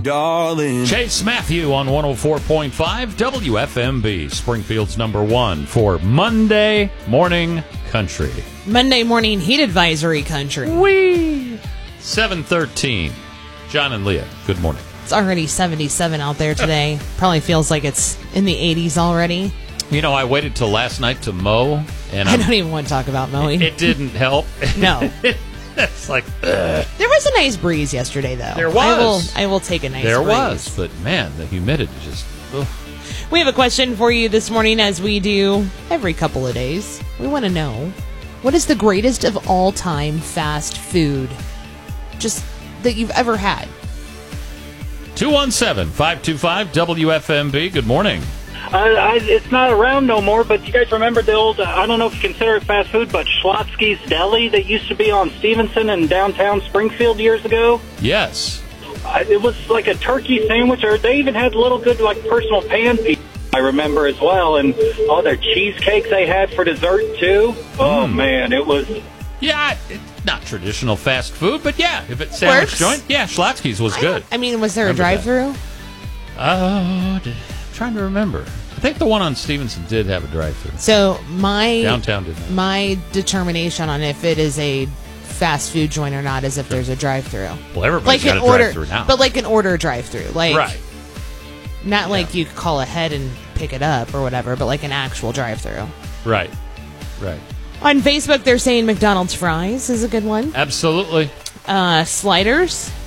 darling. Chase Matthew on 104.5 WFMB, Springfield's number one for Monday Morning Country. Monday morning heat advisory country. Whee! 7:13. John and Leah, good morning. It's already 77 out there today. Probably feels like it's in the 80s already. You know, I waited till last night to mow, and I don't even want to talk about mowing. It didn't help. No. It's like, There was a nice breeze yesterday, though. There was. I will take a nice breeze. There was, but man, the humidity just... Ugh. We have a question for you this morning, as we do every couple of days. We want to know, what is the greatest of all time fast food just that you've ever had? 217-525-WFMB, good morning. It's not around no more, but you guys remember the old, I don't know if you consider it fast food, but Schlotsky's Deli that used to be on Stevenson in downtown Springfield years ago? Yes. It was like a turkey sandwich, or they even had little good, like, personal pan pieces, I remember as well, and all their cheesecakes they had for dessert, too. Oh, man, it was... Yeah, it's not traditional fast food, but yeah, if it's sandwich Works. joint, yeah, Schlotsky's was good. I mean, was there Remember a drive-through? I'm trying to remember. I think the one on Stevenson did have a drive-through. So Downtown did not. my determination on if it is a fast food joint or not is if there's a drive-through. Well, everybody's got a order, drive-through now. but like an order drive-through, like Right. not like you could call ahead and pick it up or whatever, but like an actual drive-through. Right. On Facebook, they're saying McDonald's fries is a good one. Absolutely. Sliders